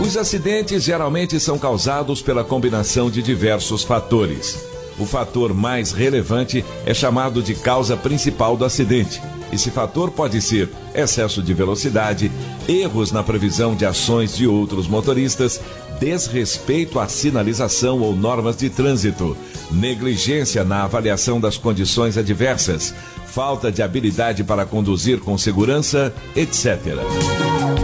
Os acidentes geralmente são causados pela combinação de diversos fatores. O fator mais relevante é chamado de causa principal do acidente. Esse fator pode ser excesso de velocidade, erros na previsão de ações de outros motoristas, desrespeito à sinalização ou normas de trânsito, negligência na avaliação das condições adversas, falta de habilidade para conduzir com segurança, etc.